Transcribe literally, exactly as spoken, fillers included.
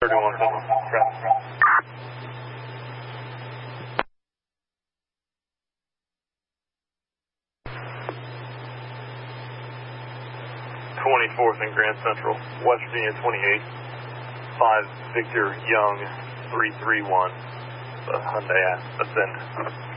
thirty-one, traffic. twenty-fourth and Grand Central, West Virginia twenty-eight, five Victor Young, three three one, uh, Hyundai Ascend.